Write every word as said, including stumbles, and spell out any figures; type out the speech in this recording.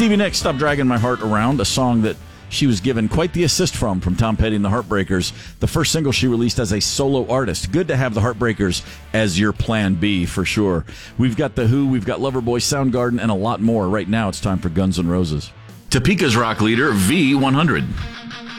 Stevie Nicks, Stop Dragging My Heart Around, a song that she was given quite the assist from, from Tom Petty and the Heartbreakers, the first single she released as a solo artist. Good to have the Heartbreakers as your plan B, for sure. We've got The Who, we've got Loverboy, Soundgarden, and a lot more. Right now, it's time for Guns N' Roses. Topeka's rock leader, V one hundred.